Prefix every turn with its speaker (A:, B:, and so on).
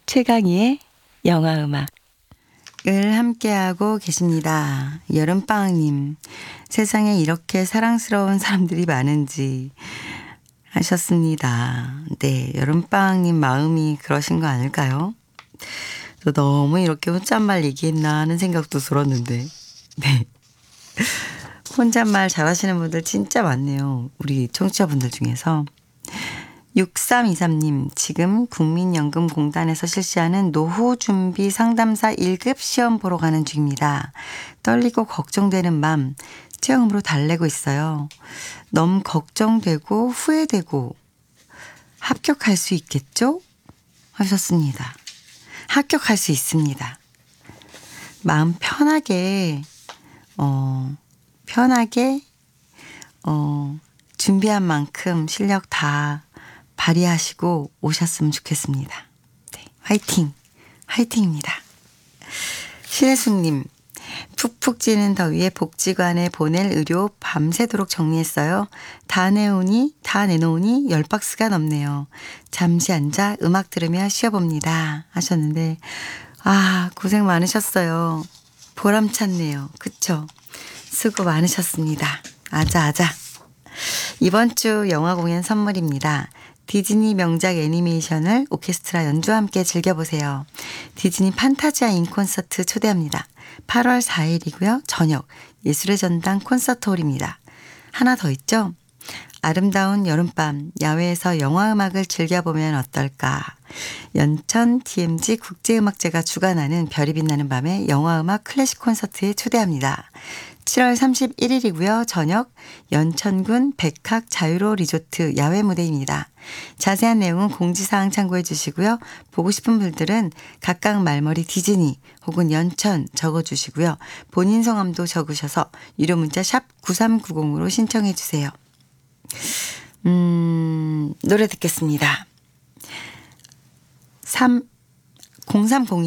A: 최강희의 영화음악
B: 을 함께하고 계십니다. 여름방학님, 세상에 이렇게 사랑스러운 사람들이 많은지 하셨습니다. 네, 여름방학님 마음이 그러신 거 아닐까요? 저 너무 이렇게 혼잣말 얘기했나 하는 생각도 들었는데, 네. 혼잣말 잘하시는 분들 진짜 많네요. 우리 청취자분들 중에서. 6323님, 지금 국민연금공단에서 실시하는 노후준비 상담사 1급 시험 보러 가는 중입니다. 떨리고 걱정되는 맘 체험으로 달래고 있어요. 너무 걱정되고 후회되고 합격할 수 있겠죠? 하셨습니다. 합격할 수 있습니다. 마음 편하게 준비한 만큼 실력 다 발휘하시고 오셨으면 좋겠습니다. 네, 화이팅! 화이팅입니다. 신혜숙님, 푹푹 찌는 더위에 복지관에 보낼 의료 밤새도록 정리했어요. 다 내놓으니 10박스가 넘네요. 잠시 앉아 음악 들으며 쉬어봅니다. 하셨는데, 고생 많으셨어요. 보람찼네요. 그쵸? 수고 많으셨습니다. 아자아자. 이번 주 영화 공연 선물입니다. 디즈니 명작 애니메이션을 오케스트라 연주와 함께 즐겨보세요. 디즈니 판타지아 인 콘서트 초대합니다. 8월 4일이고요. 저녁 예술의 전당 콘서트홀입니다. 하나 더 있죠? 아름다운 여름밤 야외에서 영화음악을 즐겨보면 어떨까? 연천 DMZ 국제음악제가 주관하는 별이 빛나는 밤에 영화음악 클래식 콘서트에 초대합니다. 7월 31일이고요. 저녁 연천군 백학 자유로 리조트 야외 무대입니다. 자세한 내용은 공지사항 참고해 주시고요. 보고 싶은 분들은 각각 말머리 디즈니 혹은 연천 적어주시고요. 본인 성함도 적으셔서 유료 문자 샵 9390으로 신청해 주세요. 노래 듣겠습니다. 0302